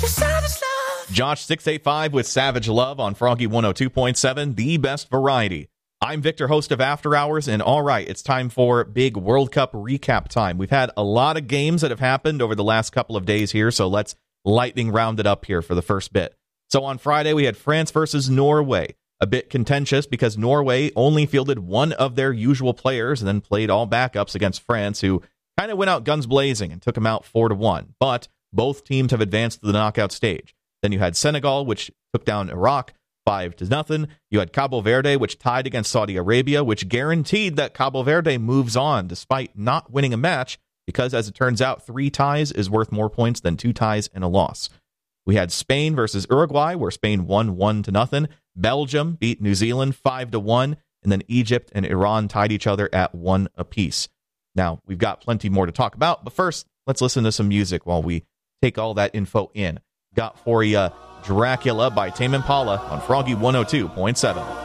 Josh 685 with Savage Love on Froggy 102.7, the best variety. I'm Victor, host of After Hours, and all right, it's time for big World Cup recap time. We've had a lot of games that have happened over the last couple of days here, so let's lightning round it up here for the first bit. So on Friday, we had France versus Norway. A bit contentious because Norway only fielded one of their usual players and then played all backups against France, who kind of went out guns blazing and took them out 4-1. But both teams have advanced to the knockout stage. Then you had Senegal, which took down Iraq 5-0. You had Cabo Verde, which tied against Saudi Arabia, which guaranteed that Cabo Verde moves on despite not winning a match because, as it turns out, 3 ties is worth more points than 2 ties and a loss. We had Spain versus Uruguay, where Spain won 1-0. Belgium beat New Zealand 5-1. And then Egypt and Iran tied each other at 1 apiece. Now, we've got plenty more to talk about, but first, let's listen to some music while we take all that info in. Got for you Dracula by Tame Impala on Froggy 102.7.